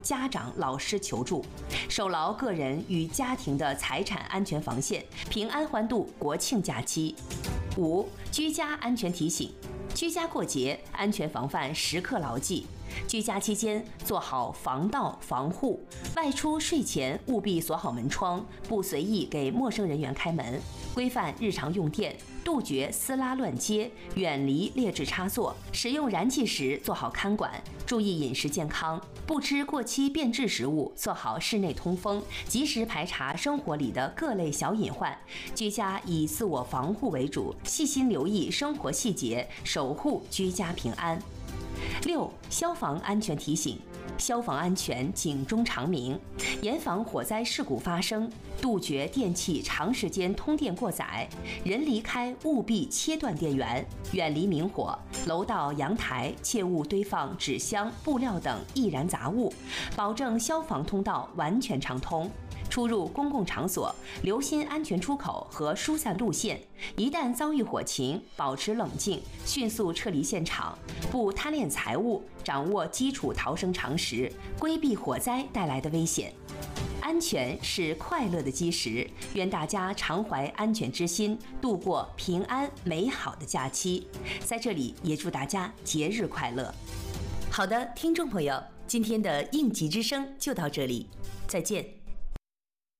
家长、老师求助，守牢个人与家庭的财产安全防线，平安欢度国庆假期。5、居家安全提醒：居家过节，安全防范时刻牢记。居家期间做好防盗防护，外出睡前务必锁好门窗，不随意给陌生人员开门，规范日常用电，杜绝撕拉乱接，远离劣质插座，使用燃气时做好看管，注意饮食健康，不吃过期变质食物，做好室内通风，及时排查生活里的各类小隐患。居家以自我防护为主，细心留意生活细节，守护居家平安。6、消防安全提醒：消防安全警钟长鸣，严防火灾事故发生，杜绝电器长时间通电过载，人离开务必切断电源，远离明火，楼道、阳台切勿堆放纸箱、布料等易燃杂物，保证消防通道完全畅通。出入公共场所，留心安全出口和疏散路线。一旦遭遇火情，保持冷静，迅速撤离现场，不贪恋财物，掌握基础逃生常识，规避火灾带来的危险。安全是快乐的基石，愿大家常怀安全之心，度过平安美好的假期。在这里也祝大家节日快乐。好的，听众朋友，今天的应急之声就到这里，再见。